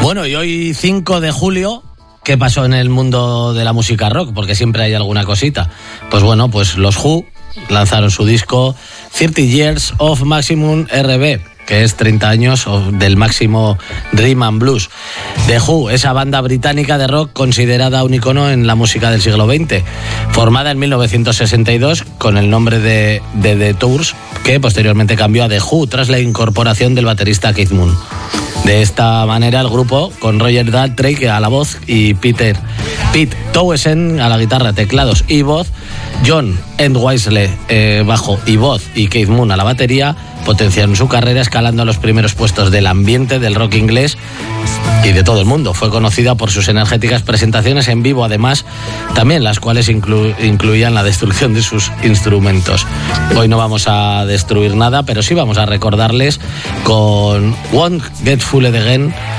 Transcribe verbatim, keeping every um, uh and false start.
Bueno, y hoy cinco de julio, ¿qué pasó en el mundo de la música rock? Porque siempre hay alguna cosita. Pues bueno, pues los Who lanzaron su disco thirty years of Maximum R B, que es treinta años del máximo Rhythm and Blues. The Who, esa banda británica de rock considerada un icono en la música del siglo veinte, formada en mil novecientos sesenta y dos con el nombre de, de The Tours, que posteriormente cambió a The Who tras la incorporación del baterista Keith Moon. De esta manera el grupo, con Roger Daltrey a la voz y Peter Pete Townshend a la guitarra, teclados y voz, John Entwistle eh, bajo y voz y Keith Moon a la batería, potenciaron su carrera escalando a los primeros puestos del ambiente del rock inglés y de todo el mundo. Fue conocida por sus energéticas presentaciones en vivo, además también las cuales inclu- incluían la destrucción de sus instrumentos. Hoy no vamos a destruir nada, pero sí vamos a recordarles con Won't Get Fooled Again,